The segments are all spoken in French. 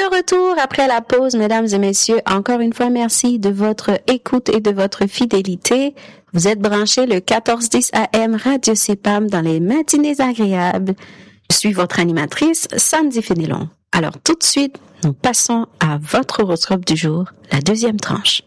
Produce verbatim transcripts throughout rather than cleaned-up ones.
De retour après la pause, mesdames et messieurs, encore une fois, merci de votre écoute et de votre fidélité. Vous êtes branchés le quatorze dix A M Radio C P A M dans les matinées agréables. Je suis votre animatrice, Sandy Fénelon. Alors tout de suite, nous passons à votre horoscope du jour, la deuxième tranche.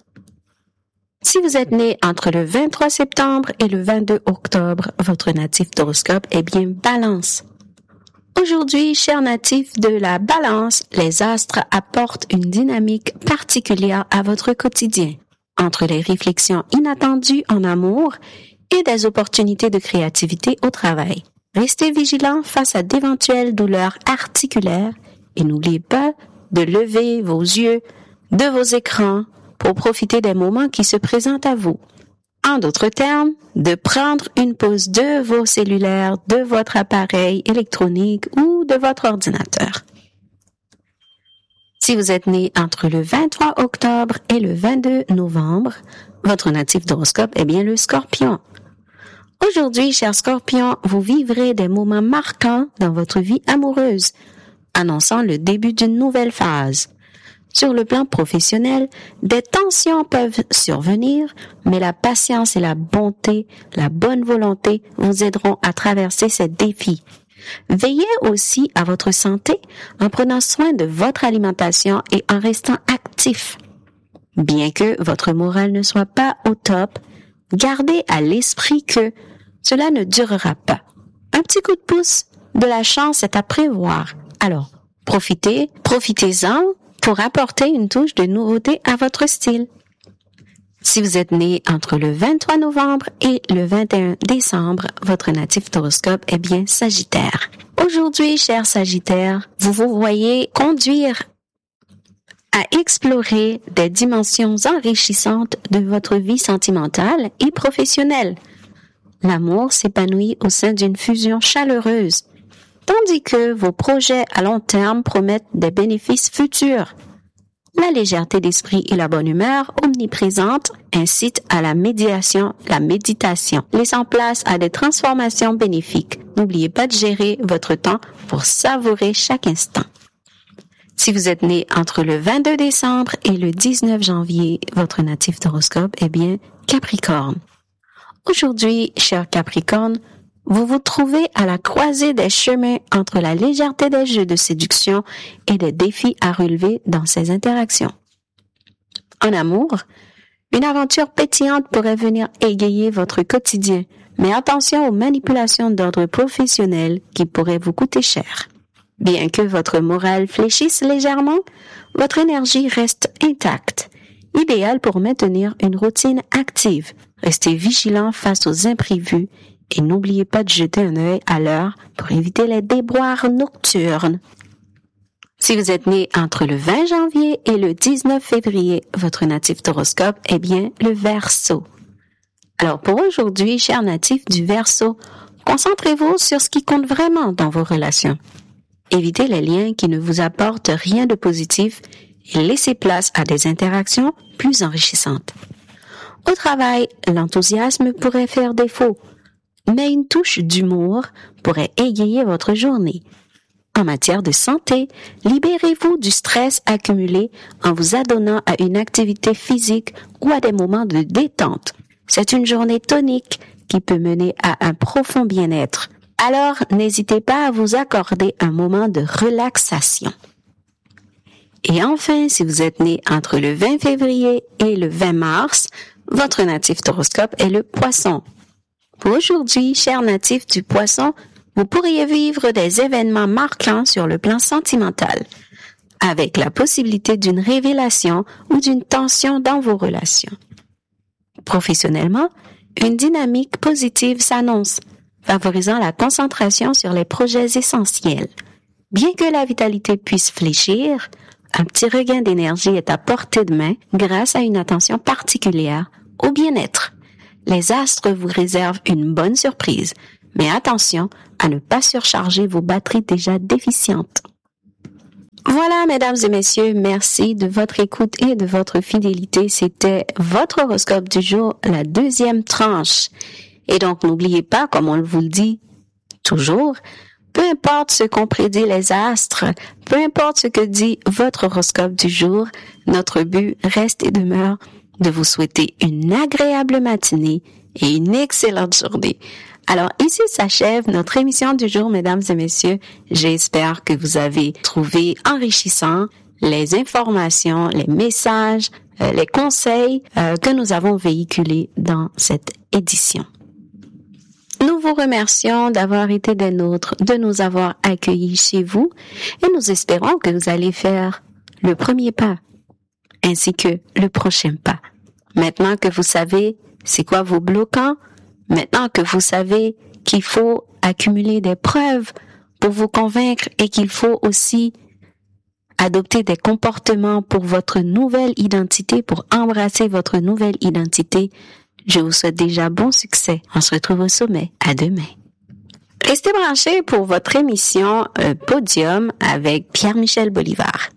Si vous êtes né entre le vingt-trois septembre et le vingt-deux octobre, votre natif d'horoscope est bien Balance. Aujourd'hui, chers natifs de la Balance, les astres apportent une dynamique particulière à votre quotidien. Entre les réflexions inattendues en amour et des opportunités de créativité au travail. Restez vigilants face à d'éventuelles douleurs articulaires et n'oubliez pas de lever vos yeux de vos écrans pour profiter des moments qui se présentent à vous. En d'autres termes, de prendre une pause de vos cellulaires, de votre appareil électronique ou de votre ordinateur. Si vous êtes né entre le vingt-trois octobre et le vingt-deux novembre, votre natif d'horoscope est bien le Scorpion. Aujourd'hui, chers Scorpions, vous vivrez des moments marquants dans votre vie amoureuse, annonçant le début d'une nouvelle phase. Sur le plan professionnel, des tensions peuvent survenir, mais la patience et la bonté, la bonne volonté vous aideront à traverser ces défis. Veillez aussi à votre santé en prenant soin de votre alimentation et en restant actif. Bien que votre morale ne soit pas au top, gardez à l'esprit que cela ne durera pas. Un petit coup de pouce de la chance est à prévoir. Alors, profitez, profitez-en pour apporter une touche de nouveauté à votre style. Si vous êtes né entre le vingt-trois novembre et le vingt et un décembre, votre natif d'horoscope est bien Sagittaire. Aujourd'hui, chers Sagittaires, vous vous voyez conduire à explorer des dimensions enrichissantes de votre vie sentimentale et professionnelle. L'amour s'épanouit au sein d'une fusion chaleureuse, tandis que vos projets à long terme promettent des bénéfices futurs. La légèreté d'esprit et la bonne humeur omniprésente incitent à la médiation, la méditation, laissant place à des transformations bénéfiques. N'oubliez pas de gérer votre temps pour savourer chaque instant. Si vous êtes né entre le vingt-deux décembre et le dix-neuf janvier, votre natif d'horoscope est bien Capricorne. Aujourd'hui, cher Capricorne, vous vous trouvez à la croisée des chemins entre la légèreté des jeux de séduction et des défis à relever dans ces interactions. En amour, une aventure pétillante pourrait venir égayer votre quotidien, mais attention aux manipulations d'ordre professionnel qui pourraient vous coûter cher. Bien que votre morale fléchisse légèrement, votre énergie reste intacte, idéale pour maintenir une routine active. Restez vigilant face aux imprévus et n'oubliez pas de jeter un œil à l'heure pour éviter les déboires nocturnes. Si vous êtes né entre le vingt janvier et le dix-neuf février, votre natif d'horoscope est bien le Verseau. Alors pour aujourd'hui, chers natifs du Verseau, concentrez-vous sur ce qui compte vraiment dans vos relations. Évitez les liens qui ne vous apportent rien de positif et laissez place à des interactions plus enrichissantes. Au travail, l'enthousiasme pourrait faire défaut, mais une touche d'humour pourrait égayer votre journée. En matière de santé, libérez-vous du stress accumulé en vous adonnant à une activité physique ou à des moments de détente. C'est une journée tonique qui peut mener à un profond bien-être. Alors, n'hésitez pas à vous accorder un moment de relaxation. Et enfin, si vous êtes né entre le vingt février et le vingt mars, votre natif d'horoscope est le Poisson. Pour aujourd'hui, chers natifs du Poisson, vous pourriez vivre des événements marquants sur le plan sentimental, avec la possibilité d'une révélation ou d'une tension dans vos relations. Professionnellement, une dynamique positive s'annonce, favorisant la concentration sur les projets essentiels. Bien que la vitalité puisse fléchir, un petit regain d'énergie est à portée de main grâce à une attention particulière au bien-être. Les astres vous réservent une bonne surprise, mais attention à ne pas surcharger vos batteries déjà déficientes. Voilà, mesdames et messieurs, merci de votre écoute et de votre fidélité. C'était votre horoscope du jour, la deuxième tranche. Et donc, n'oubliez pas, comme on vous le dit toujours, Peu importe ce qu'ont prédit les astres, peu importe ce que dit votre horoscope du jour, notre but reste et demeure de vous souhaiter une agréable matinée et une excellente journée. Alors ici s'achève notre émission du jour, mesdames et messieurs. J'espère que vous avez trouvé enrichissant les informations, les messages, euh, les conseils euh, que nous avons véhiculés dans cette édition. Nous vous remercions d'avoir été des nôtres, de nous avoir accueillis chez vous et nous espérons que vous allez faire le premier pas ainsi que le prochain pas. Maintenant que vous savez c'est quoi vos bloquants, maintenant que vous savez qu'il faut accumuler des preuves pour vous convaincre et qu'il faut aussi adopter des comportements pour votre nouvelle identité, pour embrasser votre nouvelle identité, je vous souhaite déjà bon succès. On se retrouve au sommet. À demain. Restez branchés pour votre émission euh, Podium avec Pierre-Michel Bolivar.